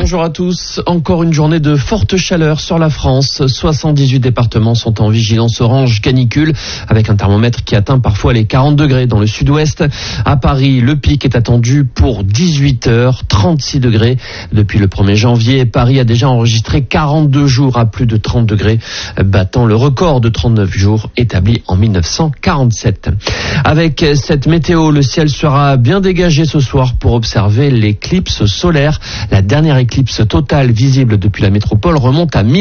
Bonjour à tous. Encore une journée de forte chaleur sur la France. 78 départements sont en vigilance orange canicule avec un thermomètre qui atteint parfois les 40 degrés dans le sud-ouest. À Paris, le pic est attendu pour 18 heures, 36 degrés. Depuis le 1er janvier, Paris a déjà enregistré 42 jours à plus de 30 degrés, battant le record de 39 jours établi en 1947. Avec cette météo, le ciel sera bien dégagé ce soir pour observer l'éclipse solaire. La dernière éclipse totale visible depuis la métropole remonte à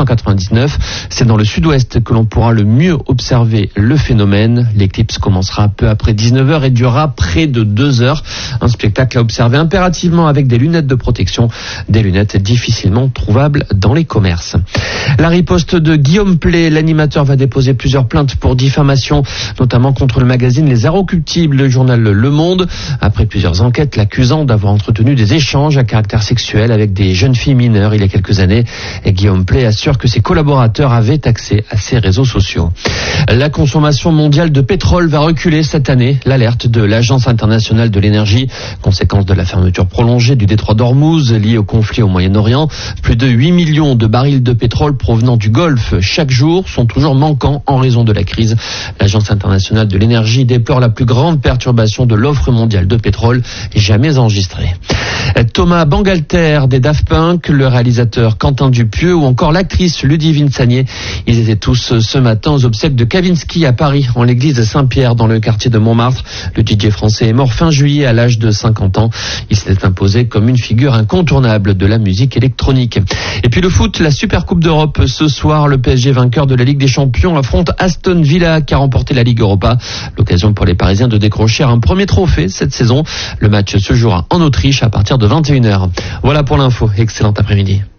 1999. C'est dans le sud-ouest que l'on pourra le mieux observer le phénomène. L'éclipse commencera peu après 19h et durera près de 2 heures. Un spectacle à observer impérativement avec des lunettes de protection, des lunettes difficilement trouvables dans les commerces. La riposte de Guillaume Pley, l'animateur va déposer plusieurs plaintes pour diffamation, notamment contre le magazine Les Inrecuptibles, le journal Le Monde, après plusieurs enquêtes l'accusant d'avoir entretenu des échanges à caractère sexuel avec des jeunes filles mineures il y a quelques années. Et Guillaume Pley assure que ses collaborateurs avaient accès à ses réseaux sociaux. La consommation mondiale de pétrole va reculer cette année. L'alerte de l'Agence internationale de l'énergie, conséquence de la fermeture prolongée du détroit d'Ormuz liée au conflit au Moyen-Orient. Plus de 8 millions de barils de pétrole provenant du Golfe chaque jour sont toujours manquants en raison de la crise. L'Agence internationale de l'énergie déplore la plus grande perturbation de l'offre mondiale de pétrole jamais enregistrée. Thomas Bangalter des Daft Punk, le réalisateur Quentin Dupieux ou encore l'actrice Ludivine Sagnier. Ils étaient tous ce matin aux obsèques de Kavinsky à Paris, en l'église Saint-Pierre, dans le quartier de Montmartre. Le DJ français est mort fin juillet à l'âge de 50 ans. Il s'était imposé comme une figure incontournable de la musique électronique. Et puis le foot, la Super Coupe d'Europe. Ce soir, le PSG vainqueur de la Ligue des Champions affronte Aston Villa qui a remporté la Ligue Europa. L'occasion pour les Parisiens de décrocher un premier trophée cette saison. Le match se jouera en Autriche à partir de 21h. Voilà pour l'info. Excellent après-midi.